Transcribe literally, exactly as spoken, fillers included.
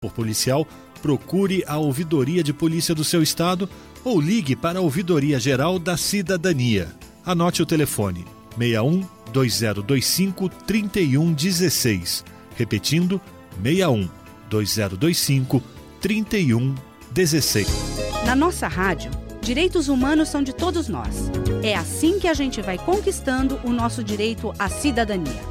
por policial, procure a Ouvidoria de Polícia do seu estado ou ligue para a Ouvidoria Geral da Cidadania. Anote o telefone seis um dois zero dois cinco três um um seis. Repetindo, seis um dois zero dois cinco três um um seis. Na nossa rádio, direitos humanos são de todos nós. É assim que a gente vai conquistando o nosso direito à cidadania.